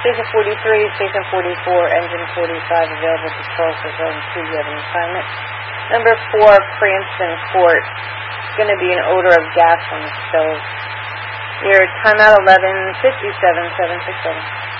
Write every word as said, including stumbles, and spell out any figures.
Station forty-three, Station forty-four, Engine forty-five, available to twelve for Zone two. Do you have an assignment? Number four, Cranston Court. It's going to be an odor of gas on the stove. Your timeout eleven fifty-seven, seven six seven.